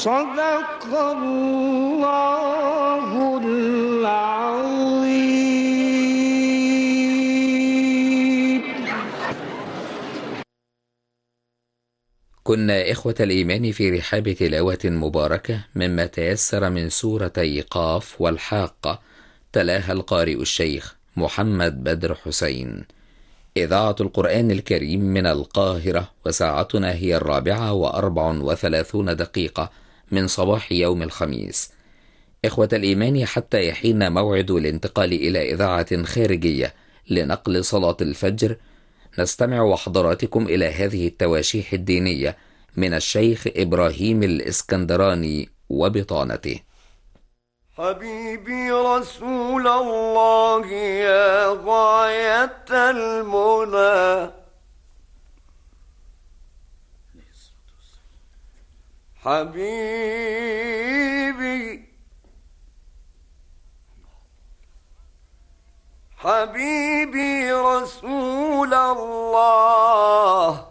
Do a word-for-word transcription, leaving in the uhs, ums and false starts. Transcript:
صدق الله العظيم. كنا إخوة الإيمان في رحاب تلاوة مباركة مما تيسر من سورتي قاف والحاقة، تلاها القارئ الشيخ محمد بدر حسين. إذاعة القرآن الكريم من القاهرة، وساعتنا هي الرابعة وأربع وثلاثون دقيقة من صباح يوم الخميس. إخوة الإيمان، حتى يحين موعد الانتقال إلى إذاعة خارجية لنقل صلاة الفجر، نستمع وحضراتكم إلى هذه التواشيح الدينية من الشيخ إبراهيم الإسكندراني وبطانته. حبيبي رسول الله يا غاية المنى، حبيبي حبيبي رسول الله